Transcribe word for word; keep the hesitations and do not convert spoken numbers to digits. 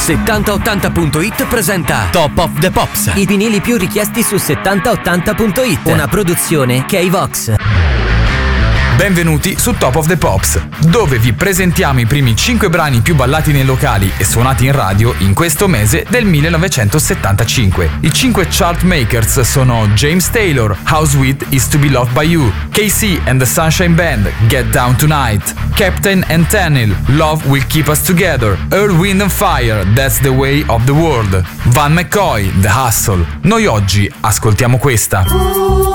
settanta ottanta punto it presenta Top of the Pops. I vinili più richiesti su settanta ottanta punto it. Una produzione K-Vox. Benvenuti su Top of the Pops, dove vi presentiamo i primi cinque brani più ballati nei locali e suonati in radio in questo mese del millenovecentosettantacinque. I cinque chart makers sono James Taylor, How Sweet Is To Be Loved By You, K C and the Sunshine Band, Get Down Tonight, Captain and Tennille, Love Will Keep Us Together, Earth, Wind and Fire, That's the Way of the World, Van McCoy, The Hustle. Noi oggi ascoltiamo questa.